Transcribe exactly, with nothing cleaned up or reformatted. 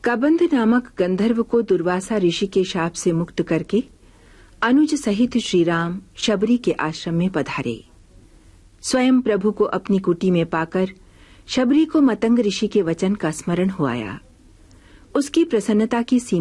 कबंध नामक गंधर्व को दुर्वासा ऋषि के शाप से मुक्त करके अनुज सहित श्रीराम शबरी के आश्रम में पधारे। स्वयं प्रभु को अपनी कुटी में पाकर शबरी को मतंग ऋषि के वचन का स्मरण हुआया। उसकी प्रसन्नता की सीमा